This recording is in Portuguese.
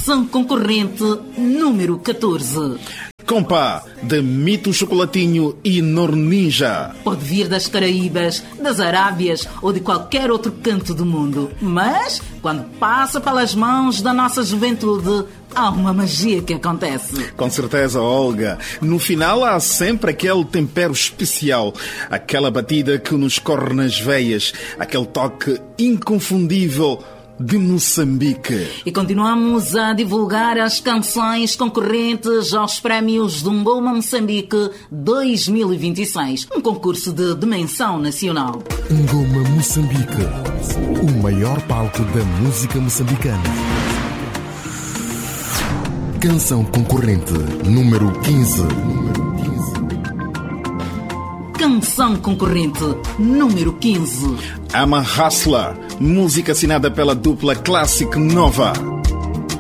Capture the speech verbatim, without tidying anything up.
Canção concorrente número catorze. Compa, de Mito Chocolatinho e Norninja. Pode vir das Caraíbas, das Arábias ou de qualquer outro canto do mundo. Mas, quando passa pelas mãos da nossa juventude, há uma magia que acontece. Com certeza, Olga. No final há sempre aquele tempero especial. Aquela batida que nos corre nas veias. Aquele toque inconfundível de Moçambique. E continuamos a divulgar as canções concorrentes aos prémios do Ngoma Moçambique dois mil e vinte e seis, um concurso de dimensão nacional. Ngoma Moçambique, o maior palco da música moçambicana. Canção concorrente número quinze. Canção concorrente número quinze. I'm a Hustler, música assinada pela dupla Classic Nova.